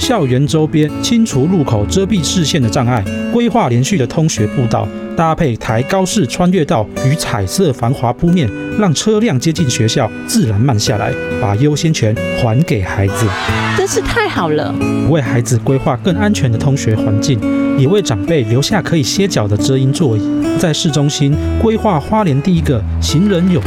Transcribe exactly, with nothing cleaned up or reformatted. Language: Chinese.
校园周边清除路口遮蔽视线的障碍，规划连续的通学步道，搭配抬高式穿越道与彩色防滑铺面，让车辆接近学校自然慢下来，把优先权还给孩子。 真是太好了！ 为孩子规划更安全的通学环境，也为长辈留下可以歇脚的遮阴座椅。在市中心规划花莲第一个行人友